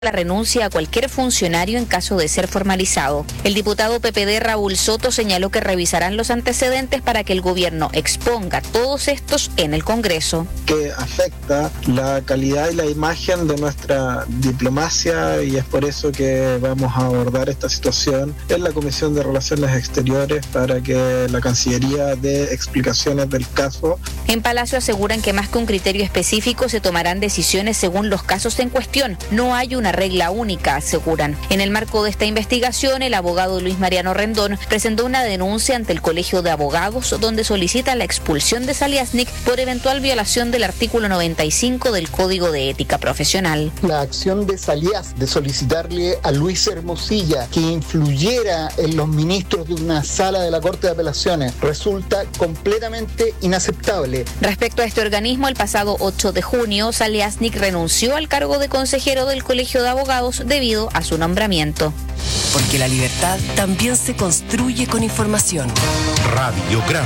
la renuncia a cualquier funcionario en caso de ser formalizado. El diputado PPD Raúl Soto señaló que revisarán los antecedentes para que el gobierno exponga todos estos en el Congreso. Que afecta la calidad y la imagen de nuestra diplomacia y es por eso que vamos a abordar esta situación en la Comisión de Relaciones Exteriores para que la Cancillería dé explicaciones del caso. En Palacio aseguran que más que un criterio específico se tomarán decisiones según los casos en cuestión. No hay una regla única, aseguran. En el marco de esta investigación, el abogado Luis Mariano Rendón presentó una denuncia ante el Colegio de Abogados donde solicita la expulsión de Zaliasnik por eventual violación del artículo 95 del Código de Ética Profesional. La acción de Zalias de solicitarle a Luis Hermosilla que influyera en los ministros de una sala de la Corte de Apelaciones resulta completamente inaceptable. Respecto a este organismo, el pasado 8 de junio, Zaliasnik renunció al cargo de consejero del Colegio de Abogados debido a su nombramiento. Porque la libertad también se construye con información. Radiograma.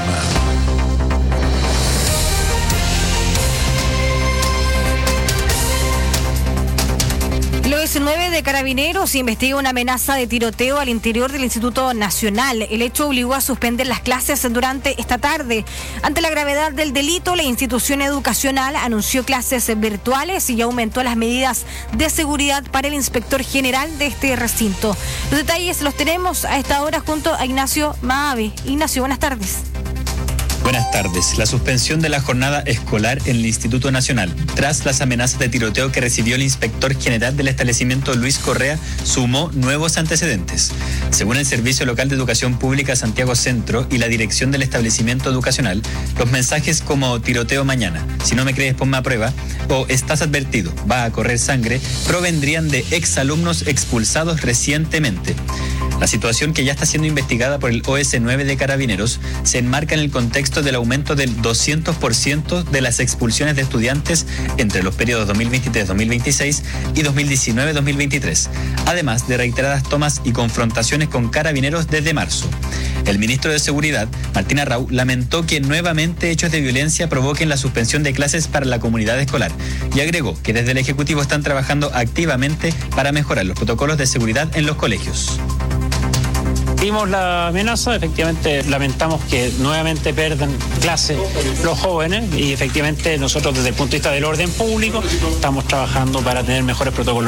El OS9 de Carabineros investiga una amenaza de tiroteo al interior del Instituto Nacional. El hecho obligó a suspender las clases durante esta tarde. Ante la gravedad del delito, la institución educacional anunció clases virtuales y aumentó las medidas de seguridad para el inspector general de este recinto. Los detalles los tenemos a esta hora junto a Ignacio Maave. Ignacio, buenas tardes. Buenas tardes. La suspensión de la jornada escolar en el Instituto Nacional, tras las amenazas de tiroteo que recibió el inspector general del establecimiento Luis Correa, sumó nuevos antecedentes. Según el Servicio Local de Educación Pública Santiago Centro y la dirección del establecimiento educacional, los mensajes como tiroteo mañana, si no me crees ponme a prueba, o estás advertido, va a correr sangre, provendrían de exalumnos expulsados recientemente. La situación, que ya está siendo investigada por el OS9 de Carabineros, se enmarca en el contexto del aumento del 200% de las expulsiones de estudiantes entre los periodos 2023-2026 y 2019-2023, además de reiteradas tomas y confrontaciones con Carabineros desde marzo. El ministro de Seguridad, Martín Arrau, lamentó que nuevamente hechos de violencia provoquen la suspensión de clases para la comunidad escolar y agregó que desde el Ejecutivo están trabajando activamente para mejorar los protocolos de seguridad en los colegios. Vimos la amenaza, efectivamente lamentamos que nuevamente pierdan clase los jóvenes y efectivamente nosotros desde el punto de vista del orden público estamos trabajando para tener mejores protocolos.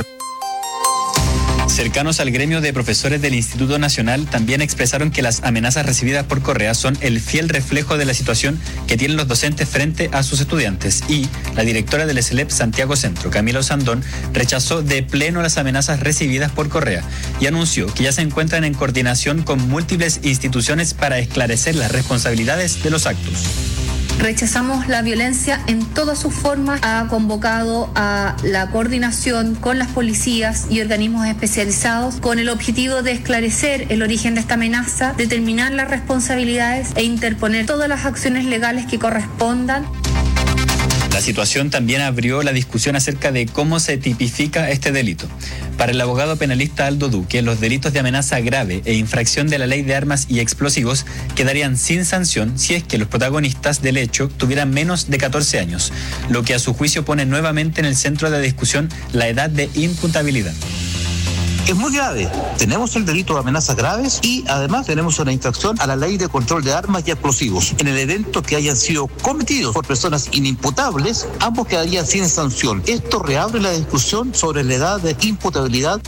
Cercanos al gremio de profesores del Instituto Nacional también expresaron que las amenazas recibidas por Correa son el fiel reflejo de la situación que tienen los docentes frente a sus estudiantes y la directora del SLEP Santiago Centro, Camila Osandón, rechazó de pleno las amenazas recibidas por Correa y anunció que ya se encuentran en coordinación con múltiples instituciones para esclarecer las responsabilidades de los actos. Rechazamos la violencia en todas sus formas. Ha convocado a la coordinación con las policías y organismos especializados con el objetivo de esclarecer el origen de esta amenaza, determinar las responsabilidades e interponer todas las acciones legales que correspondan. La situación también abrió la discusión acerca de cómo se tipifica este delito. Para el abogado penalista Aldo Duque, los delitos de amenaza grave e infracción de la ley de armas y explosivos quedarían sin sanción si es que los protagonistas del hecho tuvieran menos de 14 años, lo que a su juicio pone nuevamente en el centro de la discusión la edad de imputabilidad. Es muy grave. Tenemos el delito de amenazas graves y además tenemos una infracción a la ley de control de armas y explosivos. En el evento que hayan sido cometidos por personas inimputables, ambos quedarían sin sanción. Esto reabre la discusión sobre la edad de imputabilidad.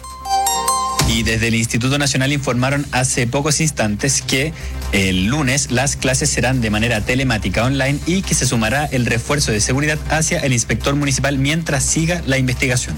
Y desde el Instituto Nacional informaron hace pocos instantes que el lunes las clases serán de manera telemática online y que se sumará el refuerzo de seguridad hacia el inspector municipal mientras siga la investigación.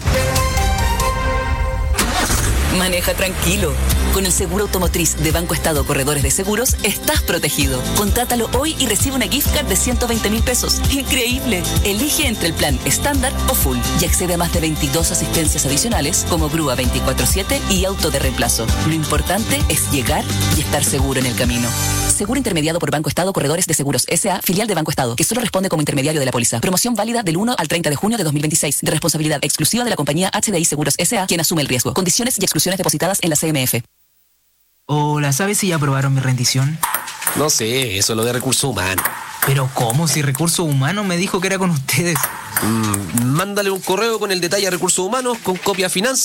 Maneja tranquilo. Con el seguro automotriz de Banco Estado Corredores de Seguros, estás protegido. Contrátalo hoy y recibe una gift card de 120.000 pesos. ¡Increíble! Elige entre el plan estándar o full y accede a más de 22 asistencias adicionales como grúa 24/7 y auto de reemplazo. Lo importante es llegar y estar seguro en el camino. Seguro intermediado por Banco Estado Corredores de Seguros S.A., filial de Banco Estado, que solo responde como intermediario de la póliza. Promoción válida del 1 al 30 de junio de 2026. De responsabilidad exclusiva de la compañía HDI Seguros S.A., quien asume el riesgo. Condiciones y exclusiones depositadas en la CMF. Hola, ¿sabes si ya aprobaron mi rendición? No sé, eso es lo de recursos humanos. Pero ¿cómo? Si Recursos Humanos me dijo que era con ustedes. Mándale un correo con el detalle a Recursos Humanos con copia a Finanzas